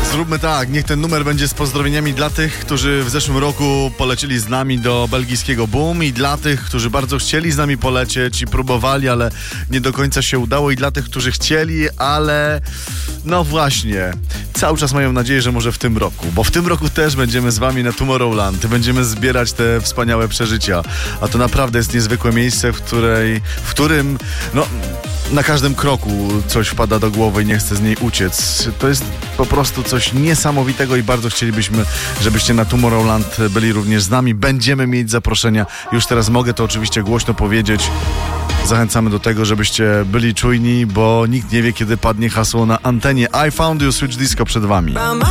Zróbmy tak, niech ten numer będzie z pozdrowieniami dla tych, którzy w zeszłym roku polecieli z nami do belgijskiego Boom, i dla tych, którzy bardzo chcieli z nami polecieć i próbowali, ale nie do końca się udało, i dla tych, którzy chcieli, ale no właśnie, cały czas mają nadzieję, że może w tym roku, bo w tym roku też będziemy z wami na Tomorrowland, będziemy zbierać te wspaniałe przeżycia, a to naprawdę jest niezwykłe miejsce, w którym no na każdym kroku coś wpada do głowy i nie chce z niej uciec. To jest po prostu coś niesamowitego i bardzo chcielibyśmy, żebyście na Tomorrowland byli również z nami. Będziemy mieć zaproszenia. Już teraz mogę to oczywiście głośno powiedzieć. Zachęcamy do tego, żebyście byli czujni, bo nikt nie wie, kiedy padnie hasło na antenie. I Found You, Switch Disco przed wami.